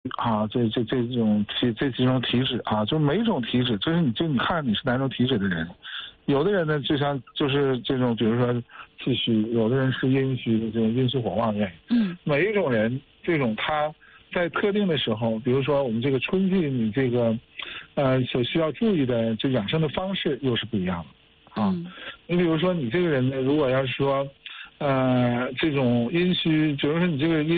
啊，这几种体质啊，就每一种体质，就是你看你是哪种体质的人。有的人呢，就是这种，比如说气虚；有的人是阴虚的这种阴虚火旺类。每一种人这种他在特定的时候，比如说我们这个春季，你这个所需要注意的这养生的方式又是不一样的啊。你比如说你这个人呢，如果要是说这种阴虚，比如说你这个阴